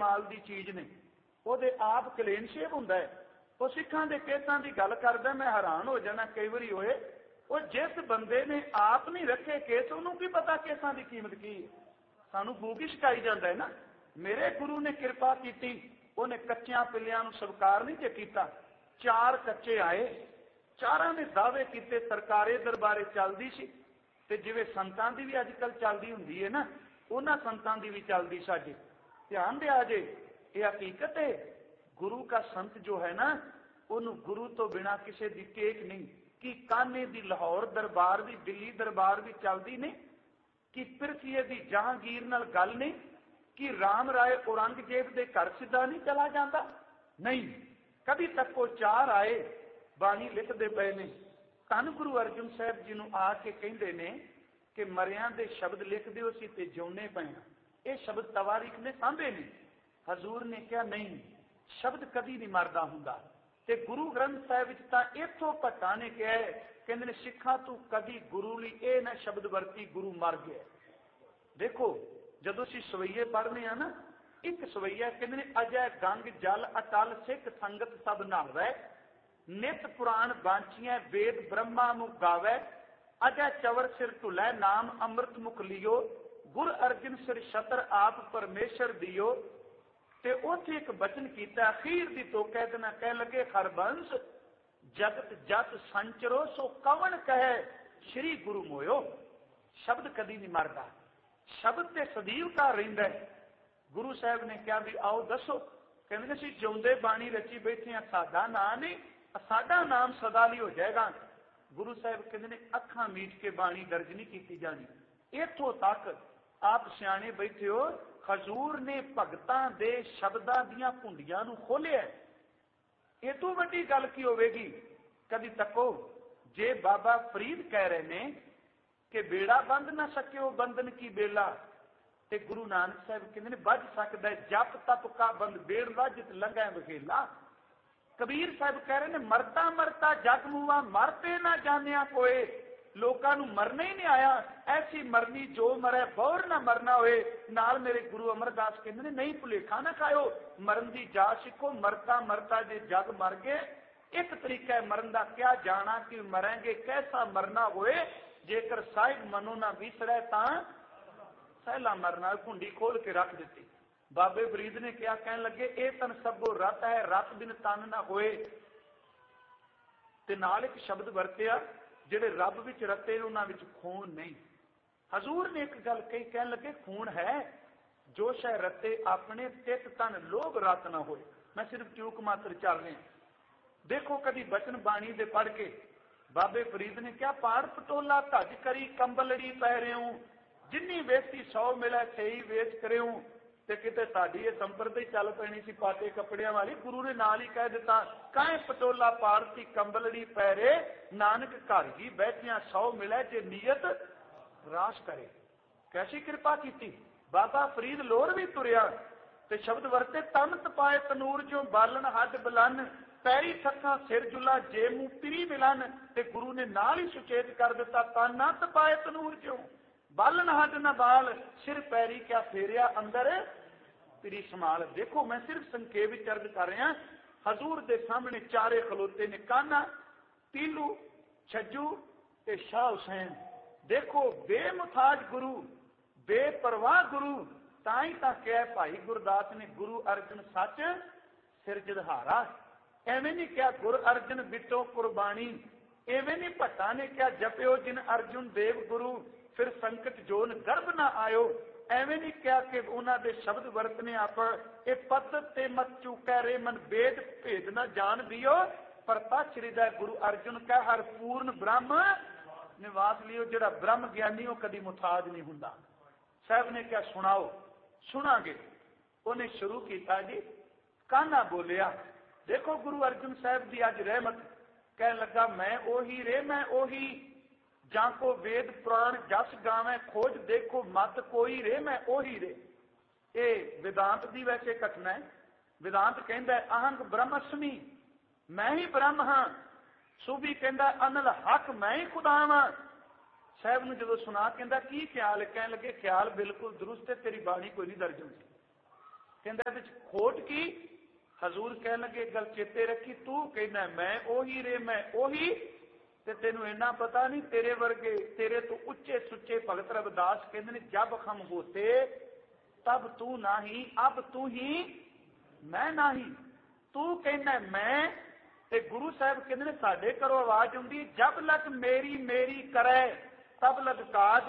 कमाल की चीज़ ने, ਉਹਦੇ ਆਪ ਕਲੀਨ ਸ਼ੇਵ ਹੁੰਦਾ ਹੈ। ਉਹ ਸਿੱਖਾਂ ਦੇ ਕੇਸਾਂ ਦੀ ਗੱਲ ਕਰਦਾ, ਮੈਂ ਹੈਰਾਨ ਹੋ ਜਾਣਾ ਕਈ ਵਾਰੀ ਹੋਏ, ਉਹ ਜਿਸ ਬੰਦੇ ਨੇ ਆਪ ਨਹੀਂ ਰੱਖੇ ਕੇਸ, ਉਹਨੂੰ ਕੀ ਪਤਾ ਕੇਸਾਂ ਦੀ ਕੀਮਤ ਕੀ ਹੈ। ਸਾਨੂੰ ਫੂਕ ਹੀ ਸਿਖਾਈ ਜਾਂਦਾ ਹੈ ਨਾ। ਮੇਰੇ ਗੁਰੂ ਨੇ ਕਿਰਪਾ ਕੀਤੀ, ਉਹਨੇ ਕੱਚਿਆਂ ਪਿੱਲਿਆਂ ਨੂੰ ਸਵੀਕਾਰ ਨਹੀਂ ਜੇ ਕੀਤਾ। 4 ਕੱਚੇ ਆਏ, ਚਾਰਾਂ ਨੇ ਦਾਅਵੇ ਕੀਤੇ, ਸਰਕਾਰੇ ਦਰਬਾਰੇ ਚੱਲਦੀ ਸੀ, ਤੇ ਜਿਵੇਂ ਸੰਤਾਂ ਦੀ ਵੀ ਅੱਜ ਕੱਲ੍ਹ ਚੱਲਦੀ ਹੁੰਦੀ ਹੈ ਨਾ, ਉਹਨਾਂ ਸੰਤਾਂ ਦੀ ਵੀ ਚੱਲਦੀ ਸਾਡੇ। ध्यान दिया जे, ये हकीकत है। गुरु का संत जो है ना, उन्होंने गुरु तो बिना किसी की टेक नहीं। कि काने दी लाहौर दरबार भी, दिल्ली दरबार भी चलती नहीं, कि पिरथीए दी जहांगीर नाल गल नहीं, कि राम राय औरंगजेब के घर सीधा नहीं चला जाता, नहीं। कभी तक को 4 आए, बाणी लिखते पे ने, धन गुरु अर्जन साहब जी नूं आके कहंदे ने कि मरियां दे शब्द लिख दिओ सी ते जिउणे पए आ। ये शब्द तवारीख ने सांभे ने। हजूर ने कहा नहीं, शब्द कभी नहीं मरदा हुंदा। ते गुरु ग्रंथ साहिब विच तां इथों भट्टा ने कहा, कहंदे ने सिखा तू कभी गुरु लई ये ना शब्द वरती गुरु मर गया। देखो जदों असीं सवैये पढ़ने आ ना, एक सवैया कहंदे ने अजय गंग जल अटल सिख संगत सब नावै, नित पुराण बांचियां वेद ब्रह्मा नूं गावै, अजय चवर सिर ढुलै नाम अमृत मुख लियो, गुर अर्जन सिर छतर आप परमेश्वर दियो। ते उत्थे एक बचन कीता अखीर दी तो कह देना, कह लगे हरबंस जगत जत संचरो सो कवन कहे श्री गुरु मोयो। शब्द कदी नहीं मरदा, शब्द ते सदैव का रहिंदा है। गुरु साहब ने कहा भी आओ दसो, कहंदे ने असीं जिउंदे बाणी रची बैठे हां, साडा नाम नहीं, साडा नाम सदा लई हो जाएगा। गुरु साहब कहंदे ने अखां मीट के बाणी दर्ज नहीं की जानी। इथों तक आप सियाणे बैठे हो, हजूर ने भगतां दे शब्दां दीयां भुंडियां नूं खोलिया। ये तो वड्डी गल की होवेगी। कभी तको जे बाबा फरीद कह रहे ने कि बेड़ा बंद ना सकियो बंधन की बेला, ते गुरु नानक साहब कहंदे ने बज सकदा है जप तप का बंद बेड़ा जित लंघै वखेला। कबीर साहब कह रहे ने मरता मरता जग मुआ मरते ना जानिया कोई, लोकां नूं मरना ही नहीं आया, ऐसी मरनी जो मरे बौर ना मरना होए। नाल मेरे गुरु अमरदास कहंदे ने नहीं भुलेखा ना खाओ, मरन दी जाच सिखो, मरता मरता जे जग मर गए। एक तरीका है मरन दा, क्या जाना कि मरेंगे कैसा मरना होए, जेकर साहिब मनो ना विसरे तां सहला मरना। कुंडी खोल के रख दी। बाबे फरीद ने क्या कहन लगे, ए तन सबो रत है, रत बिन तन ना होए। ते नाल एक शब्द वरतिया, ਜਿਹੜੇ ਰੱਬ ਵਿੱਚ ਰਤੇ ਉਹਨਾਂ ਵਿੱਚ ਖੂਨ ਨਹੀਂ। ਹਜ਼ੂਰ ਨੇ ਇੱਕ ਗੱਲ ਕਹੀ, ਕਹਿਣ ਲੱਗੇ ਖੂਨ ਹੈ ਜੋ ਸ਼ੈ ਰਤੇ ਆਪਣੇ ਤਿਤ ਤਨ ਲੋਭ ਰਤ ਨਾ ਹੋਏ। ਮੈਂ ਸਿਰਫ ਚੂਕ ਮਾਤਰ ਚੱਲ ਰਿਹਾ। ਦੇਖੋ ਕਦੀ ਬਚਨ ਬਾਣੀ ਦੇ ਪੜ੍ਹ ਕੇ ਬਾਬੇ ਫਰੀਦ ਨੇ ਕਿਹਾ, ਪਾੜ ਪਟੋਲਾ ਧੱਜ ਕਰੀ ਕੰਬਲੜੀ ਪੈ ਰਿਓ, ਜਿੰਨੀ ਵੇਸੀ 100 ਮਿਲੇ ਸਹੀ ਵੇਚ ਕਰਿਓ। ਤੇ ਕਿਤੇ ਸਾਡੀ ਇਹ ਸੰਪਰਦਾ ਚੱਲ ਪੈਣੀ ਸੀ ਪਾਟੇ ਕੱਪੜਿਆਂ ਵਾਲੀ। ਗੁਰੂ ਨੇ ਨਾਲ ਹੀ ਕਹਿ ਦਿੱਤਾ, ਕਾਹੇ ਪਟੋਲਾ ਪਾੜਤੀ ਕੰਬਲੜੀ ਪੈ ਰੇ, ਨਾਨਕ ਘਰ ਹੀ ਬੈਠਿਆਂ 100 ਮਿਲੇ ਜੇ ਨੀਅਤ ਰਾਸ ਕਰੇ। ਕੈਸੀ ਕਿਰਪਾ ਕੀਤੀ। ਬਾਬਾ ਫਰੀਦ ਲੋਰ ਵੀ ਤੁਰਿਆ ਤੇ ਸ਼ਬਦ ਵਰਤੇ, ਤਨ ਤਪਾਏ ਤਨੂਰ ਚੋਂ ਬਾਲਣ ਹੱਡ ਬਲਨ, ਪੈਰੀ ਥੱਕਾਂ ਸਿਰ ਜੁਲਾ ਜੇ ਮੂੰਹ ਪਿਰੀ ਮਿਲਨ। ਤੇ ਗੁਰੂ ਨੇ ਨਾਲ ਹੀ ਸੁਚੇਤ ਕਰ ਦਿੱਤਾ, ਤਨ ਨਾ ਤਪਾਏ ਤਨੂਰ ਚੋਂ बालन हट न बाल, सिर पैरी क्या फेरिया अंदर तेरी संभाल। देखो मैं सिर्फ संखेप विच अर्ज कर रहा, हजूर दे सामने चारे खलोते ने, काना, पीलू, छज्जू ते शाह हुसैन। देखो बेमुथाज गुरु, बेपरवाह गुरु। ताई तां कहा भाई गुरदास ने, गुरु अर्जन सच सिर जदहारा। एवें नहीं क्या गुर अर्जन बिटो कुर्बानी, एवें नहीं भट्टा ने क्या जपियो जिन अर्जुन देव गुरु, फिर संकट जोन गर्भ ना आयो। एवें नहीं क्या कि उन्हां दे शब्द वरतने आप, ए पत ते मत चूकै रे मन वेद भेद ना जान दियो, परता श्रीदा गुरु अर्जुन का हर पूर्ण ब्रह्म निवास लियो। जिहड़ा ब्रह्म ज्ञानी हो कदी मुथाज नहीं हुंदा। साहब ने क्या सुनाओ, सुनांगे। उन्हें शुरू किया जी, काना बोलिया। देखो गुरु अर्जुन साहब की अज रहमत, कह लगा मैं ओही रे मैं ओही, जाको वेद पुराण जस गावे खोज देखो मत कोई रे मैं ओही रे। ये वेदांत की वैसे घटना है। वेदांत कहता है अहंग ब्रह्मस्मि, मैं ही ब्रह्म हाँ। सूबी कहता अनल हक मैं ही खुदा हाँ। साहब ने जो सुना कहता की ख्याल, कह लगे ख्याल बिल्कुल दुरुस्त है, तेरी बाणी कोई नहीं दर्ज होती। कहंदा विच खोट की? हजूर कह लगे गल चेते रखी, तू कहना मैं ओही रे मैं ओही, ते तेनू इन्ना पता नहीं तेरे वर्गे तेरे तो उच्चे सुच्चे भगत रविदास कहते ने जब हम होते तब तू नाही, अब तू ही मैं नाही। तू कहना मैं, ते गुरु साहब कहते ने साडे घरों आवाज आउंदी जब लग मेरी मेरी करे तब लग काज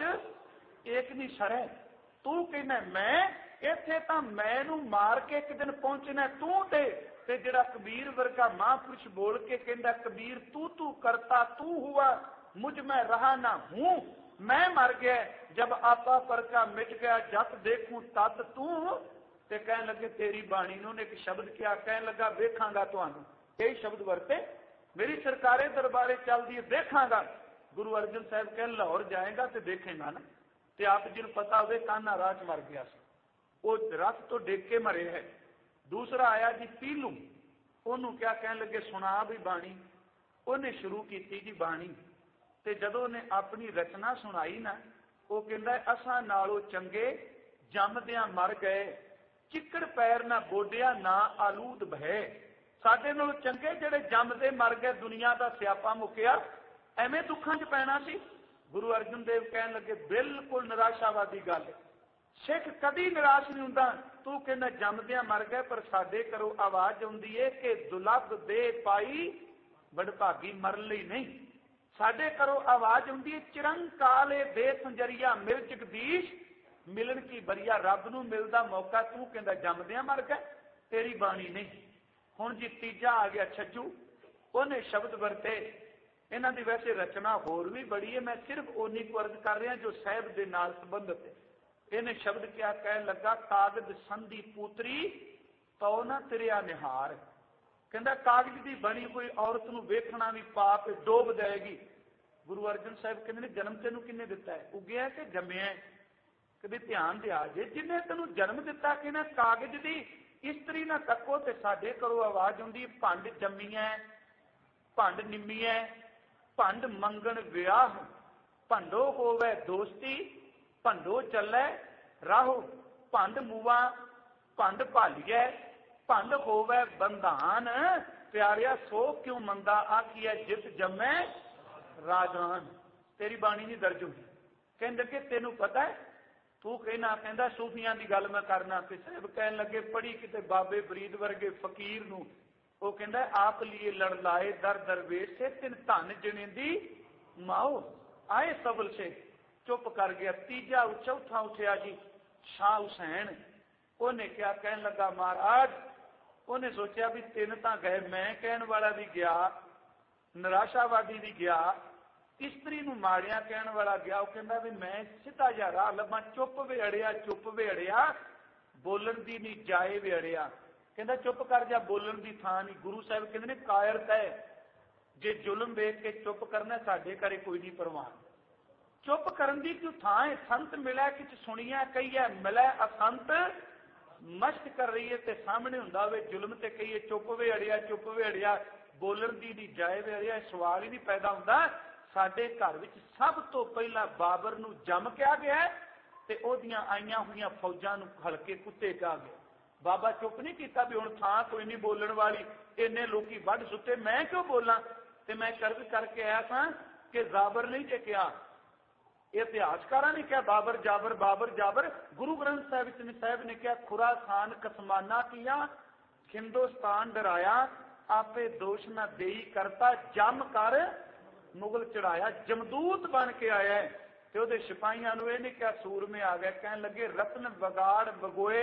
एक नहीं सरे। तू कहना मैं, इत्थे तां मैनू मार के एक दिन पहुंचना तू ते जिहड़ा कबीर वर्गा महापुरुष बोल के कहंदा कबीर तू तू करता तू हुआ मुझ में रहा ना हूं, मैं मर गया जब आपा परका मिट गया जत देखूं तत तू। ते कहन लगे तेरी बाणी ने एक शब्द क्या कहन लगा वेखांगा तुहानू, यही शब्द वरते मेरी सरकारे दरबारे चलदी है देखांगा। गुरु अर्जन साहब कह लाहौर जाएगा तो देखेगा ना, ते आप जिन पता होवे कान्हा राह च मर गया सी, वो रथ तो डेग के मरे है। दूसरा आया जी पीलू, ओनू क्या कहन लगे सुना भी बाणी, उन्हें शुरू की जी बाणी, ते जदों ने अपनी रचना सुनाई ना वो कहंदा असां नालों चंगे जमदियां मर गए, चिकड़ पैर ना बोडिया ना आलूद बहे। साडे नालों चंगे जिहड़े जमदे मर गए, दुनिया का स्यापा मुक्या, एवें दुखां च पैना सी। गुरु अर्जन देव कहन लगे बिल्कुल निराशावादी गल, सिख कदी निराश नहीं हुंदा। तू कहना जमदियां मर गए, पर साडे घरों आवाज आउंदी है कि दुलभ दे पाई वडभागी मरन लई नहीं। साडे घरों आवाज आउंदी है चिरंकाले दे संजरिया मिल जगदीश मिलन की बरिया, रब नूं मिलदा मौका तू कहंदा जमदियां मर गए, तेरी बाणी नहीं। हुण जी तीजा आ गया छज्जू, उन्हें शब्द वरते, इन्हां दी वैसे रचना होर भी बड़ी है, मैं सिर्फ ओनी को अर्ज कर रहा जो साहिब दे नाल संबंधित है। इन्हें शब्द क्या कह लगा कागज संधि पुत्री तो ना तिरिया निहार, कहंदा कागज की बनी कोई औरत नूं वेखना भी पाप डोब देगी। गुरु अर्जन साहब कहंदे ने जन्म तेनू किन्ने दिता है, उगिया कि जम्मिया? कभी ध्यान दिया जे जिन्हें तेनू जन्म दिता कि ना कागज की इस्त्री ना तको, ते साडे घरों आवाज आउंदी भंड जम्मीए भंड निम्मीए भंड मंगण विआह, भंडो होवे दोस्ती भंडो चले राहो, भंड मुआ भंड भालीए भंड होवे बंधान, प्यारिया सो क्यों मंदा आखिए जित जम्मे राजान। तेरी बाणी नहीं दर्ज हुई। कहने लगे तेनू पता है, तू कहना कहंदा सूफियां की गल मैं करना, ते साहब कहन लगे पढ़ी किते बाबे फरीद वर्गे फकीर नूं, वो कहंदा आप लिए लड़ लाए दर दरवेश से तिन धन जने दी माओ आए सबल से। चुप कर गया। तीजा चौथा उठिया जी शाह हुसैन, उन्हें क्या कहन लगा महाराज, उन्हें सोचा भी तीन तां गए, मैं कहन वाला भी गया, निराशावादी भी गया, इस्त्री नूं माड़िया कहन वाला गया। वो कहंदा भी मैं सीधा जा राह लभा, चुप वेड़िया बोलन दी नहीं जाए वेड़िया। कहंदा चुप कर जा, बोलन दी थां नहीं। गुरु साहब कहंदे ने कायरता है, जे जुल्म वेख के चुप करना साडे घरे कोई नहीं परवान। चुप करन दी क्यों थां है? संत मिलै किछ सुनिया कहीए, मिलै असंत मश्क कर रही है, ते सामने हुंदा वे जुल्म ते कहीए चुप वेड़िया बोलन दी नहीं जाए वेड़िया। सवाल ही नहीं पैदा हुंदा। साडे घर विच सब तो पहला बाबर नूं जम के आ गया ते ओदियां आईयां होईयां फौजां नूं हलके कुत्ते कहा गया। बाबा चुप नहीं किया भी हुण थां कोई नहीं बोलण वाली, इन्ने लोकी वढ सुते, मैं क्यों बोलां? ते मैं कर्ज करके आया था कि जाबर नहीं टिकिया, इतिहासकारा ने क्या बाबर जाबर। गुरु ग्रंथ साहब ने क्या खुरासान कसमाना किया, हिंदुस्तान डराया, आपे दोष न देई करता, जम कर मुगल चढ़ाया, जमदूत बन के आया है। ते ओदे सिपाहियां नूं इहने क्या सूर में आ गया, कहन लगे रत्न बगाड़ बगोए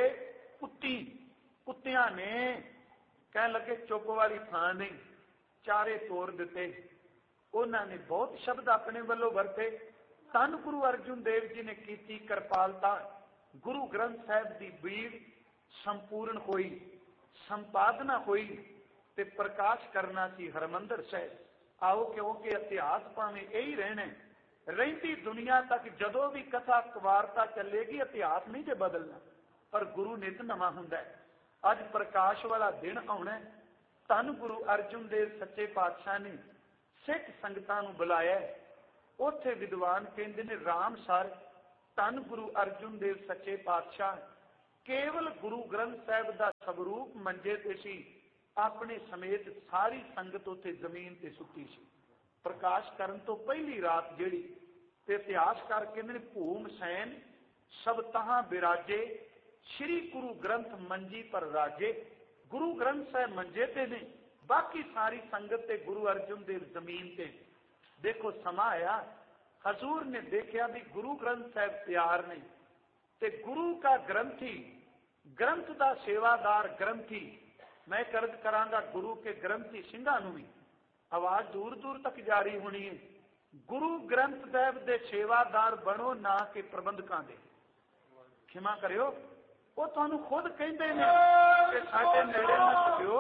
कुत्तियां ने, कहन लगे चुप वाली थां नहीं, चारे तोड़ दिते। उन्होंने बहुत शब्द अपने वालों वरते। धन गुरु अर्जुन देव जी ने की कृपालता, गुरु ग्रंथ साहब की बीड़ संपूर्ण हुई, संपादना हुई, ते प्रकाश करना सी हरमंदर साहब। आओ क्योंकि इतिहास भावें यही रहने, रहिंदी दुनिया तक जदों भी कथा कवारता चलेगी, इतिहास नहीं जे बदलना, पर गुरु नित नवा हुंदा है। अज प्रकाश वाला दिन आउणा। धन गुरु अर्जुन देव सच्चे पातशाह ने सिख संगतां नूं बुलाया। उत्थे विद्वान कहंदे ने राम सर धन गुरु अर्जुन देव सच्चे पातशाह केवल गुरु ग्रंथ साहिब का स्वरूप मंजे ते सी, अपने समेत सारी संगत उत्ते जमीन ते सुती सी। प्रकाश करन तो पहली रात जिहड़ी ते इतिहासकार कहंदे ने भूम सैन सब तहां बिराजे, श्री गुरु ग्रंथ मंजी पर राजे। गुरु ग्रंथ साहिब मंजे ते ने, बाकी सारी संगत ते गुरु अर्जुन देव जमीन ते। देखो समा आया, हजूर ने देखा भी गुरु ग्रंथ साहिब तैयार नहीं, ते गुरु का ग्रंथी, ग्रंथ का सेवादार ग्रंथी, मैं कर्ज करांगा गुरु के ग्रंथी सिंघां नूं भी आवाज दूर दूर तक जारी होनी है, गुरु ग्रंथ साहिब दे सेवादार बनो ना कि प्रबंधकां दे। क्षमा करियो, वो तुहानूं खुद कहंदे ने कि साडे नेड़े ना सकियो।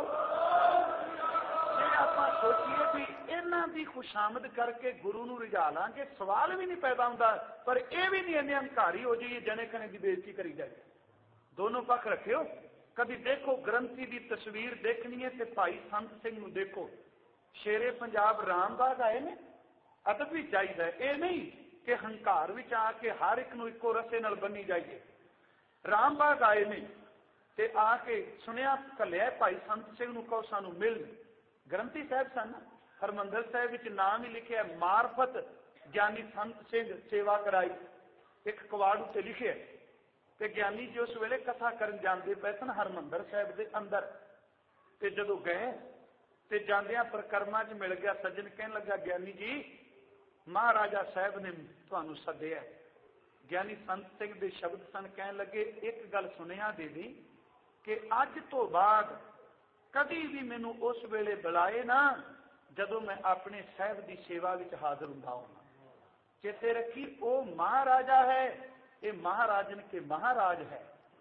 जे आपां सोचीए भी इन्हां दी खुशामद करके गुरु नूं रिझा लांगे, सवाल भी नहीं पैदा हुंदा, पर यह भी नहीं इन्ने हंकारी हो जाइए जने खने की बेइज्जती करी जाए। दोनों पक्ष रखियो। कभी देखो ग्रंथी की तस्वीर देखनी है तो भाई संत सिंह नूं देखो, शेरे पंजाब रामबाग आए ने, अदब भी चाहिए। ये नहीं कि हंकार विच आके हर एक नूं इक्को रस्से नाल बन्नी जाइए। रामबाग आए ने ते आके सुनिया घलिया भाई संत सिंह नूं कहो सानूं मिल। ग्रंथी साहब सन, हरमंदर साहिब विच नाम ही लिखिया मार्फत ज्ञानी संत सिंह सेवा कराई, एक कवाड़ उत्ते लिखिया। ते ज्ञानी जी उस वेले कथा करन जांदे पए सन हरमंदर साहिब दे अंदर। ते जदों गए ते जांदियां परिक्रमा च मिल गया सज्जन, कहन लगा ज्ञानी जी महाराजा साहब ने तुहानूं सद्दिया। ज्ञानी संत सिंह दे शब्द सन, कहन लगे एक गल सुनिया दे दी कि अज तो बाद कभी भी मैनूं उस वेले बुलाए ना जदों मैं अपने साहब की सेवा विच हाजिर हुंदा होवां। चेते रखी, वो महाराजा है, ये महाराजन के महाराज है,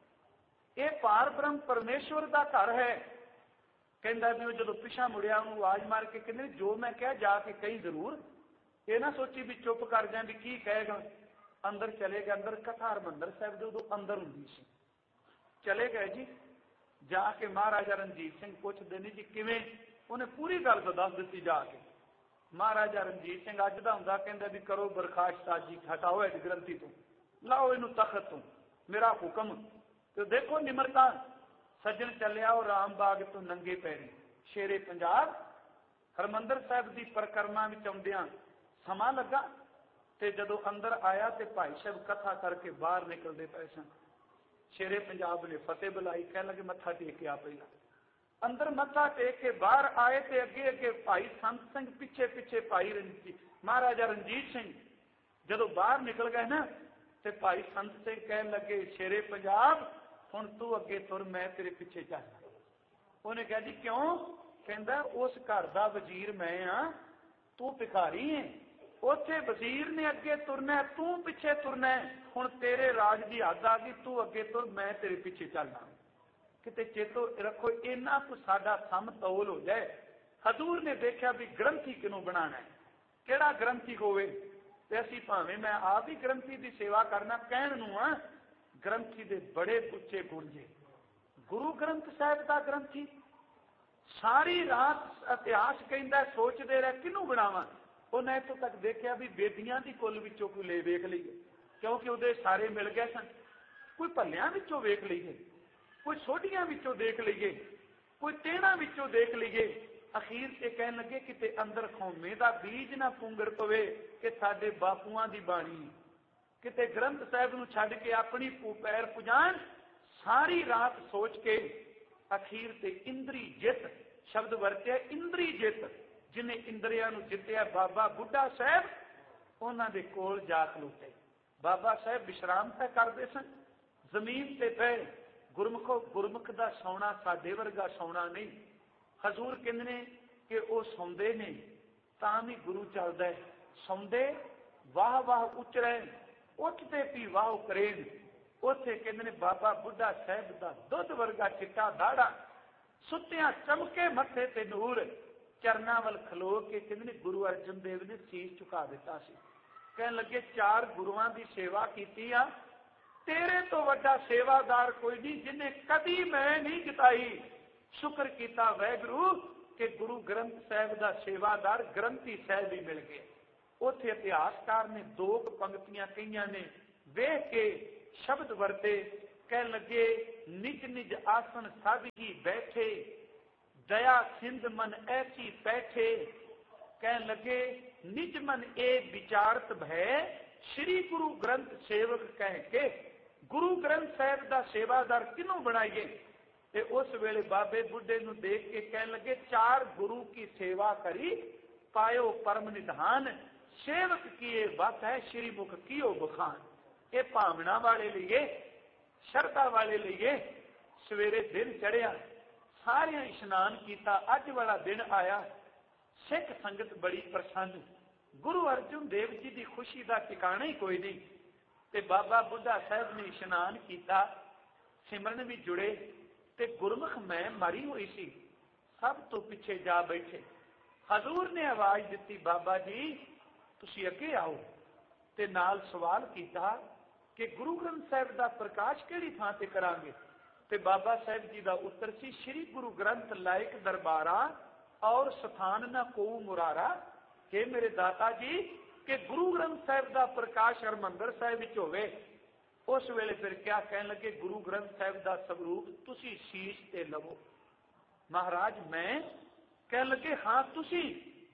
ये पार ब्रह्म परमेश्वर का घर है। कहंदा भी जदों पिछा मुड़िया उन्होंने आवाज मार के कहंदे जो मैं कह जाके कही जरूर, ये ना सोची भी चुप कर जाए भी की कहेगा। अंदर चले गए, अंदर कथा हरमंदर साहिब दे उदों अंदर हुंदी सी। चले गए जी, जाके महाराजा रणजीत सिंह पुछदे ने जी किवें, उन्हें पूरी गल तो दस दी जाके। महाराजा रणजीत सिंह अज दा हुंदा कहंदा भी करो बरखास्त जी, हटाओ इस ग्रंथी तो, लाओ इनू तखत तो, मेरा हुक्म। तो देखो निमरता, सज्जन चलिया वो रामबाग तो नंगे पैरी शेरे पंजाब हरमंदर साहिब की परिक्रमा में आउंदियां समा लगा। ते जदों अंदर आया तो भाई साहब कथा करके बाहर निकलते पे सन। शेरे पंजाब ने फतेह बुलाई, कह लगे मत्था टेक के आ पहला। अंदर मत्था टेक के बाहर आए तो अगे अगे भाई संत सिंह, पिछे पिछे भाई महाराजा रणजीत सिंह। जदों बाहर निकल गए ना तो भाई संत सिंह कह लगे शेरे पंजाब हुण तू अगे तुर, मैं तेरे पिछे चल। उन्हें कहा जी क्यों? कहंदा उस घर का वजीर मैं हाँ, तू भिखारी है। उत्थे वजीर ने अगे तुरना, तू पिछे तुरना। हुण तेरे राज की हद आ गई, तू अगे तुर, मैं तेरे पिछे चलना। किते चेतो रखो, इन्ना को साडा समतोल हो जाए। हजूर ने देखा भी ग्रंथी किनों बनाना है, केड़ा ग्रंथी होवे। ते असीं भावें मैं आप ही ग्रंथी की सेवा करना कहण नूं आ, ग्रंथी दे बड़े उच्चे गुण जे। गुरु ग्रंथ साहिब का ग्रंथी सारी रात इतिहास कहंदा सोचदे रहे किनू बनावां। उन्हें इत्थों तक देखा भी बेदियां दी कुल विचों कोई ले वेख लईए, क्योंकि उहदे सारे मिल गए सन। कोई भल्लियां विचों वेख लईए, कोई सोढियां विचों देख लईए, कोई तेणा विचों देख लईए। अखीर से कहन लगे किते अंदर खौमे दा बीज ना पुंगड़ पवे कि साडे बापूआं दी बाणी, किते ग्रंथ साहिब नूं छड्ड के अपनी पैर पुजान। सारी रात सोच के अखीर ते इंद्री जित शब्द वरत्या, इंद्री जित, जिन्हें इंद्रियां नूं जित्तिया बाबा बुढ़ा साहब उन्हां दे कोल जा खलोते। बाबा साहब विश्राम तय करते सन जमीन ते पे। गुरमुखो गुरमुख दा सौना साडे वर्गा सौना नहीं। हजूर कहंदे ने कि वो सौंदे ने तां भी गुरु चलदा है, सौंदे वाह वाह उचरे, उठते भी वाह करेन। उत्थे कहंदे ने बाबा बुढ़ा साहब दा दुध वर्गा चिट्टा दाड़ा, सुत्तियां चमके मत्थे ते नूर। चरना वल खलो के कहंदे ने गुरु अर्जन देव ने सीस झुका दिता सी। कहन लगे चार गुरुआं दी सेवा कीती आ, तेरे तो वड्डा सेवादार कोई नहीं जिन्हें कदी मैं नहीं जिताई। शुक्र कीता वैगुरु कि गुरु ग्रंथ साहिब का सेवादार ग्रंथी साहिब ही मिल गए। उत्थे इतिहासकार ने दो पंक्तियां कहियां ने, वेख के शब्द वरते, कह लगे निज निज आसन सब ही बैठे, दया सिंध मन ऐसी बैठे। कह लगे निज मन ए विचारत भय, श्री गुरु ग्रंथ सेवक कह के। गुरु ग्रंथ साहिब का सेवादार किनों बनाइए? ते उस वेले बाबे बुढ़े नूं देख के कह लगे चार गुरु की सेवा करी, पायो परम निधान। सेवक की ये बात है, श्री मुख कियो बखान। ये भावना वाले लिए, शरधा वाले लिए सवेरे दिन चढ़िया, सारे इशनान किया, अज वाला दिन आया, सिख संगत बड़ी प्रसन्न। गुरु अर्जुन देव जी की खुशी का ठिकाना ही कोई नहीं। ते बाबा बुढ़ा साहब ने इशनान किया, सिमरन भी जुड़े, ते गुरमुख मैं मरी हुई सी, सब तो पिछे जा बैठे। हजूर ने आवाज दी, बाबा जी तुसी अगे आओ। ते नाल सवाल किया कि गुरु ग्रंथ साहिब का प्रकाश किहड़ी थां ते करांगे? ते बाबा साहिब जी का उत्तर सी, श्री गुरु ग्रंथ लायक दरबारा और स्थान न को मुरारा। कि मेरे दाता जी कि गुरु ग्रंथ साहिब का प्रकाश हरमंदर साहिब विच होवे। उस वेले फिर क्या कहन लगे, गुरु ग्रंथ साहिब का स्वरूप तुसी शीश ते लवो। महाराज मैं? कह लगे हाँ तुसी।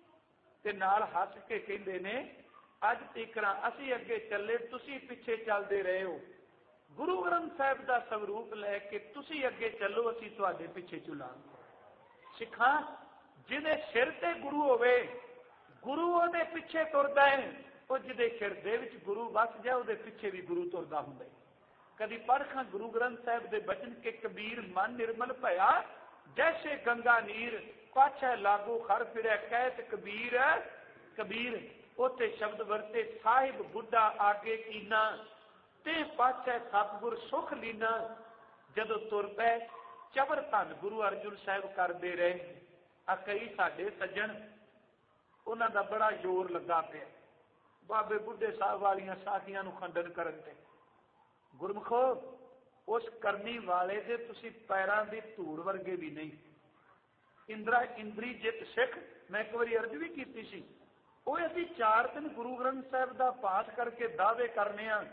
ते नाल हस के कहंदे ने अज तकरा असी अगे चले, तुसी पिछे चलते रहे हो। गुरु ग्रंथ साहिब का स्वरूप लैके तुसी अगे चलो, असी तुहाडे पिछे चलांगे। सिखा जिहदे सिर ते गुरु होवे, गुरु उहदे पिछे तुरदा है। ਉਹ ਜਿਹਦੇ ਹਿਰਦੇ ਵਿੱਚ ਗੁਰੂ ਵਸ ਜਾਏ ਉਹਦੇ ਪਿੱਛੇ ਵੀ ਗੁਰੂ ਤੁਰਦਾ ਹੁੰਦਾ ਹੈ। ਕਦੀ ਪੜ੍ਹਖਾਂ ਗੁਰੂ ਗ੍ਰੰਥ ਸਾਹਿਬ ਦੇ ਬਚਨ ਕਿ ਕਬੀਰ ਮਨ ਨਿਰਮਲ ਭਇਆ, ਜੈਸੇ ਗੰਗਾ ਨੀਰ ਪਾਛੈ ਲਾਗੂ ਖਰ ਫਿਰੈ ਕਹਿਤ ਕਬੀਰ। ਕਬੀਰ ਉੱਥੇ ਸ਼ਬਦ ਵਰਤੇ ਸਾਹਿਬ ਬੁੱਢਾ ਆਗੇ ਕੀਨਾ, ਤੇ ਪਾਛੈ ਸਤਿਗੁਰ ਸੁਖ ਲੀਨਾ। ਜਦੋਂ ਤੁਰ ਪਏ ਚਬਰ ਧੰਨ ਗੁਰੂ ਅਰਜਨ ਸਾਹਿਬ ਕਰਦੇ ਰਹੇ। ਆ ਕਈ ਸਾਡੇ ਸੱਜਣ ਉਹਨਾਂ ਦਾ ਬੜਾ ਜ਼ੋਰ ਲੱਗਾ ਪਿਆ ਬਾਬੇ ਬੁੱਢੇ ਸਾਹਿਬ ਵਾਲੀਆਂ ਸਾਖੀਆਂ ਨੂੰ ਖੰਡਨ ਕਰਨ ਤੇ। ਗੁਰਮੁਖੋ ਉਸ ਕਰਨੀ ਵਾਲੇ ਦੇ ਤੁਸੀਂ ਪੈਰਾਂ ਦੀ ਧੂੜ ਵਰਗੇ ਵੀ ਨਹੀਂ। ਇੰਦਰੀ ਜਿੱਤ ਸਿੱਖ ਮੈਂ ਇੱਕ ਵਾਰੀ ਅਰਜ਼ ਵੀ ਕੀਤੀ ਸੀ, ਉਹ ਅਸੀਂ 4 ਦਿਨ ਗੁਰੂ ਗ੍ਰੰਥ ਸਾਹਿਬ ਦਾ ਪਾਠ ਕਰਕੇ ਦਾਅਵੇ ਕਰਨੇ ਆ।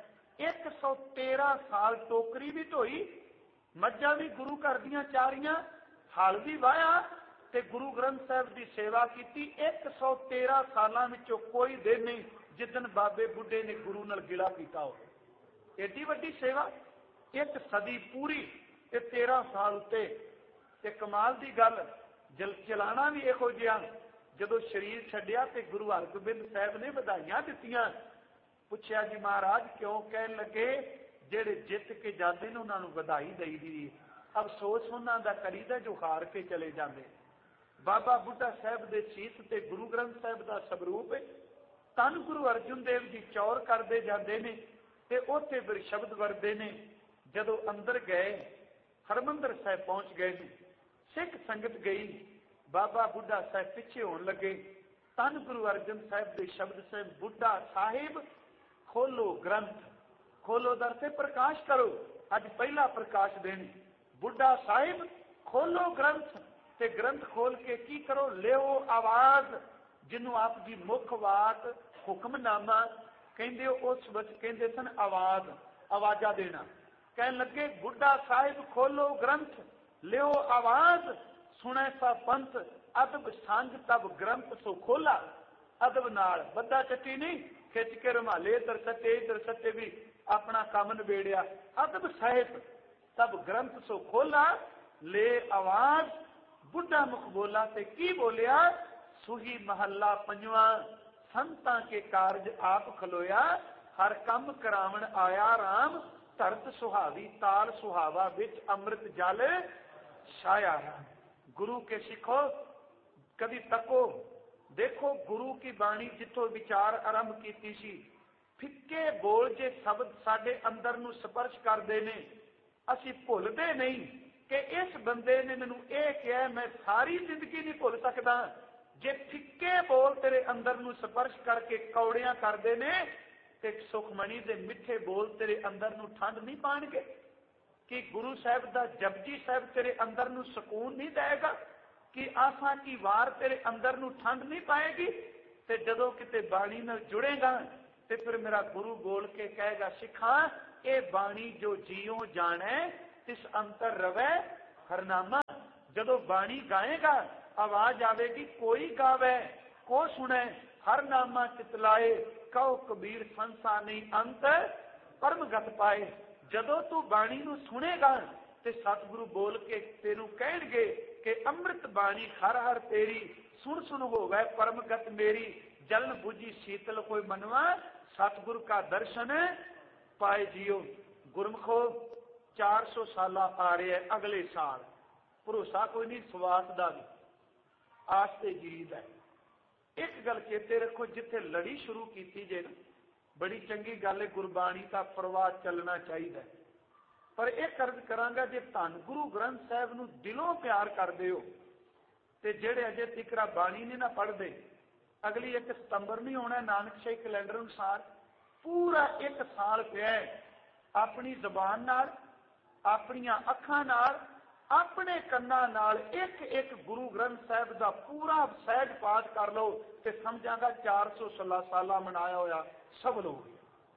113 ਸਾਲ ਟੋਕਰੀ ਵੀ ਢੋਈ, ਮੱਝਾਂ ਵੀ ਗੁਰੂ ਘਰ ਦੀਆਂ ਚਾਰੀਆਂ, ਹਲ ਵੀ ਵਾਹਿਆ ਤੇ ਗੁਰੂ ਗ੍ਰੰਥ ਸਾਹਿਬ ਦੀ ਸੇਵਾ ਕੀਤੀ। 113 ਸਾਲਾਂ ਵਿੱਚੋਂ ਕੋਈ ਦਿਨ ਨਹੀਂ ਜਿੱਦਣ ਬਾਬੇ ਬੁੱਢੇ ਨੇ ਗੁਰੂ ਨਾਲ ਗਿਲਾ ਕੀਤਾ ਹੋਵੇ। ਏਡੀ ਵੱਡੀ ਸੇਵਾ, 1 ਸਦੀ ਪੂਰੀ ਤੇ 13 ਸਾਲ ਉੱਤੇ। ਤੇ ਕਮਾਲ ਦੀ ਗੱਲ, ਚਲਾਣਾ ਵੀ ਇਹੋ ਜਿਹਾ। ਜਦੋਂ ਸਰੀਰ ਛੱਡਿਆ ਤੇ ਗੁਰੂ ਹਰਗੋਬਿੰਦ ਸਾਹਿਬ ਨੇ ਵਧਾਈਆਂ ਦਿੱਤੀਆਂ। ਪੁੱਛਿਆ ਜੀ ਮਹਾਰਾਜ ਕਿਉਂ? ਕਹਿਣ ਲੱਗੇ ਜਿਹੜੇ ਜਿੱਤ ਕੇ ਜਾਂਦੇ ਨੇ ਉਹਨਾਂ ਨੂੰ ਵਧਾਈ ਦੇਈ ਦੀ, ਅਫਸੋਸ ਉਹਨਾਂ ਦਾ ਕਰੀਦਾ ਜੋ ਹਾਰ ਕੇ ਚਲੇ ਜਾਂਦੇ। ਬਾਬਾ ਬੁੱਢਾ ਸਾਹਿਬ ਦੇ ਸੀਸ ਤੇ ਗੁਰੂ ਗ੍ਰੰਥ ਸਾਹਿਬ ਦਾ ਸਵਰੂਪ ਧੰਨ ਗੁਰੂ ਅਰਜਨ ਦੇਵ ਜੀ ਚੌਰ ਕਰਦੇ ਜਾਂਦੇ ਨੇ ਤੇ ਉੱਥੇ ਫਿਰ ਸ਼ਬਦ ਵਰਦੇ ਨੇ। ਜਦੋਂ ਅੰਦਰ ਗਏ ਹਰਮੰਦਰ ਸਾਹਿਬ ਪਹੁੰਚ ਗਏ ਨੇ, ਸਿੱਖ ਸੰਗਤ ਗਈ, ਬਾਬਾ ਬੁੱਢਾ ਸਾਹਿਬ ਪਿੱਛੇ ਹੋਣ ਲੱਗੇ। ਧੰਨ ਗੁਰੂ ਅਰਜਨ ਸਾਹਿਬ ਦੇ ਸ਼ਬਦ ਸਾਹਿਬ, ਬੁੱਢਾ ਸਾਹਿਬ ਖੋਲੋ ਗ੍ਰੰਥ, ਖੋਲੋ ਦਰ ਤੇ ਪ੍ਰਕਾਸ਼ ਕਰੋ। ਅੱਜ ਪਹਿਲਾ ਪ੍ਰਕਾਸ਼ ਦੇਣ। ਬੁੱਢਾ ਸਾਹਿਬ ਖੋਲੋ ਗ੍ਰੰਥ, ਤੇ ਗ੍ਰੰਥ ਖੋਲ ਕੇ ਕੀ ਕਰੋ? ਲਿਓ ਆਵਾਜ਼, ਜਿਹਨੂੰ ਆਪ ਜੀ ਮੁੱਖ ਵਾਕ ਹੁਕਮਨਾਮਾ ਕਹਿੰਦੇ ਹੋ। ਉਸ ਵਿੱਚ ਕਹਿੰਦੇ ਸਨ ਆਵਾਜ਼, ਆਵਾਜ਼ਾਂ ਦੇਣਾ। ਕਹਿਣ ਲੱਗੇ ਬੁੱਢਾ ਸਾਹਿਬ ਖੋਲੋ ਗ੍ਰੰਥ, ਲਿਓ ਆਵਾਜ਼, ਸੁਣੈ ਸਾ ਪੰਥ ਅਦਬ ਸੰਗ ਤਬ ਗ੍ਰੰਥ ਸੋ ਖੋਲਾ। ਅਦਬ ਨਾਲ ਬੱਦਾ ਚੱਟੀ ਨਹੀਂ, ਖਿੱਚ ਕੇ ਰੁਮਾਲੇ ਇਧਰ ਸੱਟੇ ਵੀ ਆਪਣਾ ਕੰਮ ਨਿਬੇੜਿਆ। ਅਦਬ ਸਾਹਿਬ ਤਬ ਗ੍ਰੰਥ ਸੋ ਖੋਲਾ, ਲੈ ਆਵਾਜ਼ ਬੁੱਢਾ ਮੁਖ ਬੋਲਾ। ਤੇ ਕੀ ਬੋਲਿਆ? ਸੁਹੀ ਮਹੱਲਾ ਪੰਜਵਾਂ, ਸੰਤਾਂ ਕੇ ਕਾਰਜ ਆਪ ਖਲੋਇਆ, ਹਰ ਕੰਮ ਕਰਾਵਣ ਆਇਆ ਰਾਮ, ਧਰਤ ਸੁਹਾਵੀ ਤਾਲ ਸੁਹਾਵਾ ਵਿੱਚ ਅੰਮ੍ਰਿਤ ਜਲ ਛਾਇਆ। गुरु के सिखो, कभी तको देखो गुरु की बाणी जिथों विचार आरंभ कीती सी। फिक्के बोल जे शब्द साडे अंदर नूं स्पर्श करदे ने, असीं भुलदे नहीं कि इस बंदे ने मैनूं इह किहा, मैं सारी जिंदगी नहीं भुल सकदा। जे फिक्के बोल तेरे अंदर नूं स्पर्श करके कौड़ियां करदे ने ते सुखमणी दे मिठे बोल तेरे अंदर नूं ठंड नहीं पाणगे? कि गुरु साहब का जपजी साहब तेरे अंदर नूं सुकून नहीं देगा? कि आसा की वार तेरे अंदर नूं ठंड नहीं पाएगी? ते जदों किते बाणी नाल जुड़ेगा ਤੇ ਫਿਰ ਮੇਰਾ ਗੁਰੂ ਬੋਲ ਕੇ ਕਹੇਗਾ ਸਿੱਖਾਂ ਇਹ ਬਾਣੀ ਜੋ ਜੀਉ ਜਾਣੈ ਤਿਸ ਅੰਤਰ ਰਵੈ ਹਰਨਾਮਾ। ਜਦੋਂ ਬਾਣੀ ਗਾਏਗਾ ਆਵਾਜ਼ ਆਵੇਗੀ ਕੋਈ ਗਾਵੇ ਕੋ ਸੁਣੇ ਹਰਨਾਮਾ ਚਿਤਲਾਏ ਕਹੋ ਕਬੀਰ ਸੰਸਾ ਨਹੀਂ ਅੰਤ ਪਰਮਗਤ ਪਾਏ। ਜਦੋਂ ਤੂੰ ਬਾਣੀ ਨੂੰ ਸੁਣੇਗਾ ਤੇ ਸਤਿਗੁਰੂ ਬੋਲ ਕੇ ਤੈਨੂੰ ਕਹਿਣਗੇ ਕਿ ਅੰਮ੍ਰਿਤ ਬਾਣੀ ਹਰ ਹਰ ਤੇਰੀ ਸੁਣ ਸੁਣ ਹੋਵੇ ਪਰਮਗਤ ਮੇਰੀ ਜਲਨ ਬੁਝੀ ਸੀਤਲ ਕੋਈ ਮਨਵਾ ਸਤਿਗੁਰ ਕਾ ਦਰਸ਼ਨ ਪਾਏ ਜੀਓ। ਗੁਰਮਖੋ 400 ਸਾਲਾ ਆ ਰਿਹਾ ਅਗਲੇ ਸਾਲ, ਭਰੋਸਾ ਕੋਈ ਨਹੀਂ ਸਵਾਸ ਦਾ ਵੀ, ਆਸ ਤੇ ਜੀਦ ਹੈ। ਇੱਕ ਗੱਲ ਚੇਤੇ ਰੱਖੋ, ਜਿੱਥੇ ਲੜੀ ਸ਼ੁਰੂ ਕੀਤੀ ਜੇ ਨਾ ਬੜੀ ਚੰਗੀ ਗੱਲ ਹੈ, ਗੁਰਬਾਣੀ ਦਾ ਪ੍ਰਵਾਹ ਚੱਲਣਾ ਚਾਹੀਦਾ। ਪਰ ਇਹ ਕਰਜ਼ ਕਰਾਂਗਾ ਜੇ ਧੰਨ ਗੁਰੂ ਗ੍ਰੰਥ ਸਾਹਿਬ ਨੂੰ ਦਿਲੋਂ ਪਿਆਰ ਕਰਦੇ ਹੋ ਤੇ ਜਿਹੜੇ ਅਜੇ ਤਿਕਰਾ ਬਾਣੀ ਨਹੀਂ ਨਾ ਪੜ੍ਹਦੇ, ਅਗਲੀ 1 ਸਤੰਬਰ ਨਹੀਂ ਹੋਣਾ ਨਾਨਕ ਸ਼ਾਹੀ ਕੈਲੰਡਰ ਅਨੁਸਾਰ ਪੂਰਾ 1 ਸਾਲ ਪਿਆ ਆਪਣੀ ਜ਼ਬਾਨ ਨਾਲ, ਆਪਣੀਆਂ ਅੱਖਾਂ ਨਾਲ, ਆਪਣੇ ਕੰਨਾਂ ਨਾਲ ਇੱਕ ਗੁਰੂ ਗ੍ਰੰਥ ਸਾਹਿਬ ਦਾ ਪੂਰਾ ਸਹਿਜ ਪਾਠ ਕਰ ਲਓ ਤੇ ਸਮਝਾਂਗਾ 416 ਸਾਲਾ ਮਨਾਇਆ ਹੋਇਆ ਸਭ ਲੋਕ।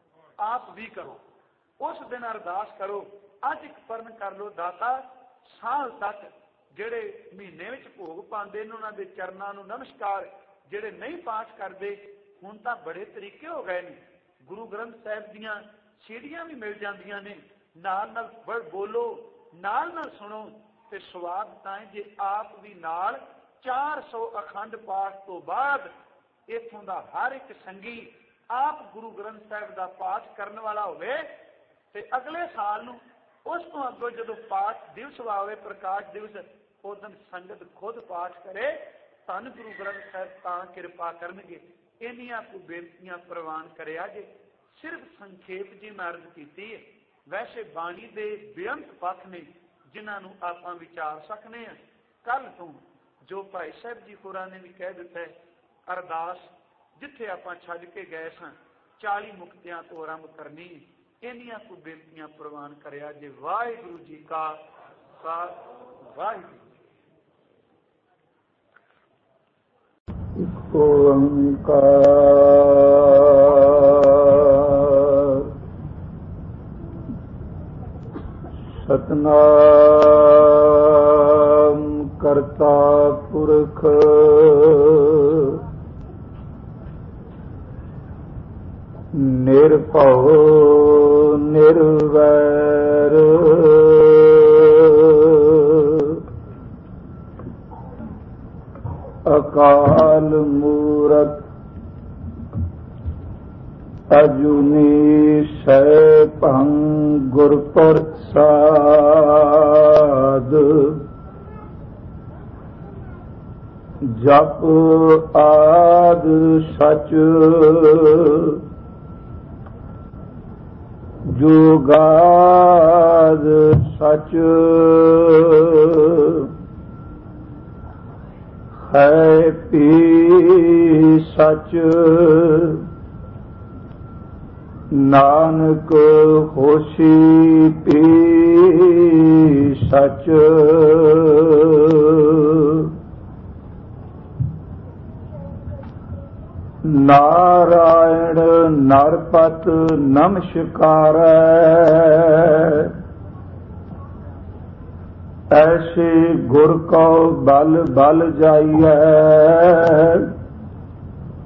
ਆਪ ਵੀ ਕਰੋ, ਉਸ ਦਿਨ ਅਰਦਾਸ ਕਰੋ, ਅੱਜ ਇੱਕ ਪਰਨ ਕਰ ਲਓ ਦਾਤਾ ਸਾਲ ਤੱਕ ਜਿਹੜੇ ਮਹੀਨੇ ਵਿੱਚ ਭੋਗ ਪਾਉਂਦੇ ਨੇ ਉਹਨਾਂ ਦੇ ਚਰਨਾਂ ਨੂੰ ਨਮਸਕਾਰ। ਜਿਹੜੇ ਨਹੀਂ ਪਾਠ ਕਰਦੇ ਹੁਣ ਤਾਂ ਬੜੇ ਤਰੀਕੇ ਹੋ ਗਏ ਨੇ, ਗੁਰੂ ਗ੍ਰੰਥ ਸਾਹਿਬ ਦੀਆਂ ਸੀੜੀਆਂ ਵੀ ਮਿਲ ਜਾਂਦੀਆਂ ਨੇ, ਨਾਲ ਨਾਲ ਬੋਲੋ ਨਾਲ ਨਾਲ ਸੁਣੋ ਤੇ ਸਵਾਦ ਤਾਂ ਜੇ ਆਪ ਵੀ ਨਾਲ 400 ਅਖੰਡ ਪਾਠ ਤੋਂ ਬਾਅਦ ਇੱਥੋਂ ਦਾ ਹਰ ਇੱਕ ਸੰਗੀ ਆਪ ਗੁਰੂ ਗ੍ਰੰਥ ਸਾਹਿਬ ਦਾ ਪਾਠ ਕਰਨ ਵਾਲਾ ਹੋਵੇ ਤੇ ਅਗਲੇ ਸਾਲ ਨੂੰ ਉਸ ਤੋਂ ਅੱਗੋਂ ਜਦੋਂ ਪਾਠ ਦਿਵਸ ਆਵੇ ਪ੍ਰਕਾਸ਼ ਦਿਵਸ ਉਸ ਦਿਨ ਸੰਗਤ ਖੁਦ ਪਾਠ ਕਰੇ, ਧੰਨ ਗੁਰੂ ਗ੍ਰੰਥ ਸਾਹਿਬ ਤਾਂ ਕਿਰਪਾ ਕਰਨਗੇ। ਇੰਨੀਆਂ ਕੁ ਬੇਨਤੀਆਂ ਪ੍ਰਵਾਨ ਕਰਿਆ ਜੇ। ਸਿਰਫ ਸੰਖੇਪ ਜੀ ਮੈਂ ਅਰਜ਼ ਕੀਤੀ ਹੈ, ਵੈਸੇ ਬਾਣੀ ਦੇ ਬੇਅੰਤ ਪੱਖ ਨੇ ਜਿਨ੍ਹਾਂ ਨੂੰ ਆਪਾਂ ਵਿਚਾਰ ਸਕਨੇ ਹਾਂ। ਕੱਲ ਤੋਂ ਜੋ ਭਾਈ ਸਾਹਿਬ ਜੀ ਹੋਰਾਂ ਨੇ ਵੀ ਕਹਿ ਦਿੱਤਾ ਹੈ, ਅਰਦਾਸ ਜਿੱਥੇ ਆਪਾਂ ਛੱਡ ਕੇ ਗਏ ਸਾਂ 40 ਮੁਕਤਿਆਂ ਤੋਂ ਆਰੰਭ ਕਰਨੀ ਹੈ। ਇੰਨੀਆਂ ਕੁ ਬੇਨਤੀਆਂ ਪ੍ਰਵਾਨ ਕਰਿਆ ਜੇ। ਵਾਹਿਗੁਰੂ ਜੀ ਕਾ ਖਾਲਸਾ, ਵਾਹਿਗੁਰੂ। ਓੰਕਾਰ ਸਤਿਨਾਮ ਕਰਤਾ ਪੁਰਖ ਨਿਰਭਉ ਨਿਰਵੈਰ ਅਕਾਲ ਮੂਰਤ ਅਜੂਨੀ ਸੈਭੰ ਗੁਰ ਪ੍ਰਸਾਦ ਜਪ ਆਦ ਸਚ ਜੁਗਾਦ ਸਚ ਹੈ ਪੀ ਸਚ ਨਾਨਕ ਹੋਸੀ ਪੀ ਸਚ ਨਾਰਾਇਣ ਨਰਪਤ ਨਮਸਕਾਰੈ ਐਸੇ ਗੁਰ ਕੋ ਬਲ ਬਲ ਜਾਈਐ